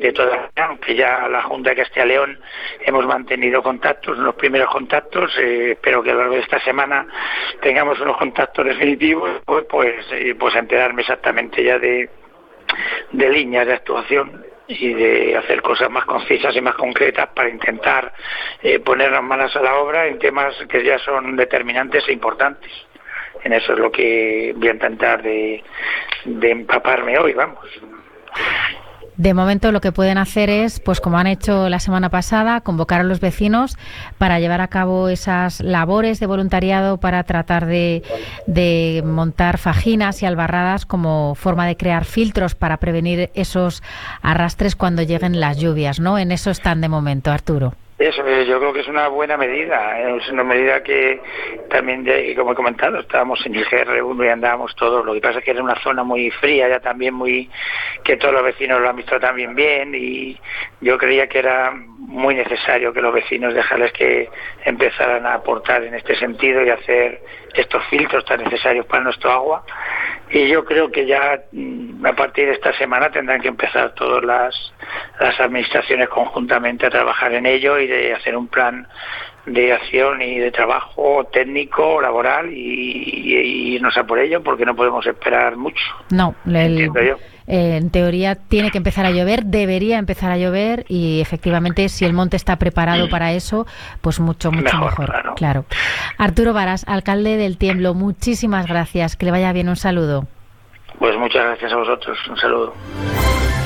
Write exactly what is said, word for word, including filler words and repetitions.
de toda, aunque ya la Junta de Castilla y León hemos mantenido contactos, unos primeros contactos, eh, espero que a lo largo de esta semana tengamos unos contactos definitivos, pues, pues, eh, pues enterarme exactamente ya de, de líneas de actuación y de hacer cosas más concisas y más concretas para intentar eh, ponernos manos a la obra en temas que ya son determinantes e importantes. En eso es lo que voy a intentar de, de empaparme hoy, vamos. De momento lo que pueden hacer es, pues como han hecho la semana pasada, convocar a los vecinos para llevar a cabo esas labores de voluntariado para tratar de, de montar fajinas y albarradas como forma de crear filtros para prevenir esos arrastres cuando lleguen las lluvias, ¿no? En eso están de momento, Arturo. Eso, yo creo que es una buena medida, es una medida que también, de, como he comentado, estábamos en el G R uno y andábamos todos, lo que pasa es que era una zona muy fría, ya también muy, que todos los vecinos lo han visto también bien, y yo creía que era muy necesario que los vecinos dejarles que empezaran a aportar en este sentido y hacer estos filtros tan necesarios para nuestro agua, y yo creo que ya a partir de esta semana tendrán que empezar todas las, las administraciones conjuntamente a trabajar en ello y de hacer un plan de acción y de trabajo técnico, laboral y, y, y irnos a por ello, porque no podemos esperar mucho. No, el, entiendo yo. Eh, en teoría tiene que empezar a llover, debería empezar a llover y efectivamente si el monte está preparado para eso, pues mucho, mucho mejor. mejor claro. claro. Arturo Varas, alcalde del Tiemblo, muchísimas gracias, que le vaya bien, un saludo. Pues muchas gracias a vosotros, un saludo.